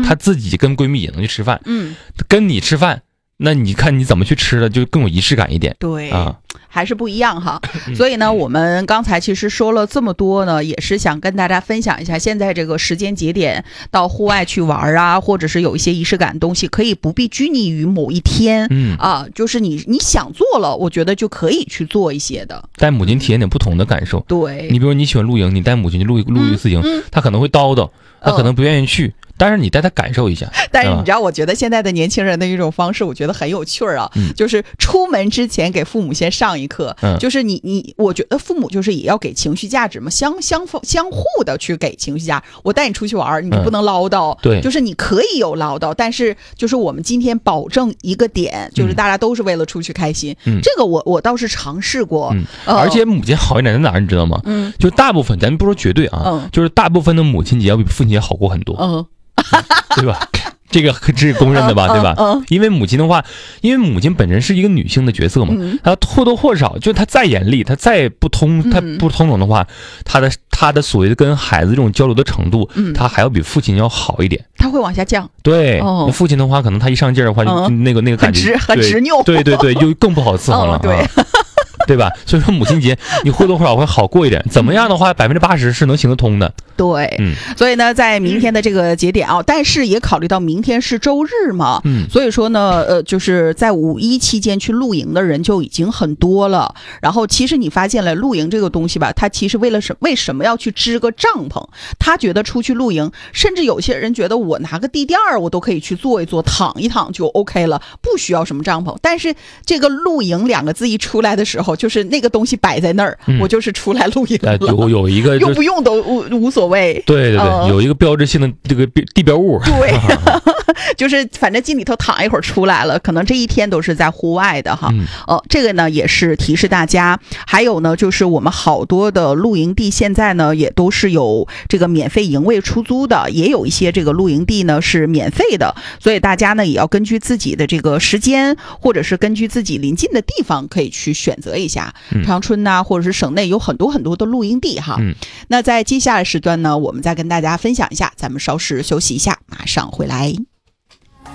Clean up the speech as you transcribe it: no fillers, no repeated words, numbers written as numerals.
她自己跟闺蜜也能去吃饭，跟你吃饭，那你看你怎么去吃的，就更有仪式感一点。 对啊， 还是不一样哈。所以呢，我们刚才其实说了这么多呢，也是想跟大家分享一下，现在这个时间节点到户外去玩啊，或者是有一些仪式感的东西，可以不必拘泥于某一天，就是你想做了，我觉得就可以去做一些的， 带母亲体验点不同的感受。 对， 你比如你喜欢露营，你带母亲去露一次营，她可能会叨叨，她可能不愿意去。但是你带他感受一下。 但是你知道，我觉得现在的年轻人的一种方式，我觉得很有趣啊，就是出门之前给父母先上一课，就是我觉得父母就是也要给情绪价值嘛，相互的去给情绪价值。我带你出去玩，你不能唠叨， 对， 就是你可以有唠叨，但是就是我们今天保证一个点，就是大家都是为了出去开心。这个我倒是尝试过， 而且母亲好一点在哪儿，你知道吗？就大部分咱不说绝对啊，就是大部分的母亲节要比父亲节好过很多。对吧？这是公认的吧，对吧？因为母亲的话，因为母亲本身是一个女性的角色嘛，她或多或少，就她再严厉，她再不通融的话，她的所谓的跟孩子这种交流的程度，她还要比父亲要好一点。 她会往下降。 对，父亲的话，可能他一上劲儿的话，就那个感觉很执拗。 对，就更不好伺候了。 对。 对吧？所以说母亲节你或多或少会好过一点，怎么样的话80%是能行得通的。 对，所以呢，在明天的这个节点啊，但是也考虑到明天是周日嘛，所以说呢，就是在5·1期间去露营的人就已经很多了。然后其实你发现了露营这个东西吧，它其实为什么要去支个帐篷？他觉得出去露营，甚至有些人觉得我拿个地垫儿，我都可以去坐一坐，躺一躺就 OK 了，不需要什么帐篷。但是这个露营2个字一出来的时候，就是那个东西摆在那儿，我就是出来露营了。 有一个用不用都无所谓。 对，有一个标志性的这个地标物。 对，就是反正进里头躺一会儿出来了，可能这一天都是在户外的哈。这个呢也是提示大家。还有呢，就是我们好多的露营地现在呢也都是有这个免费营位出租的，也有一些这个露营地呢是免费的，所以大家呢也要根据自己的这个时间，或者是根据自己临近的地方可以去选择一下。长春呐，或者是省内有很多的露营地哈。那在接下来时段呢，我们再跟大家分享一下，咱们稍事休息一下，马上回来。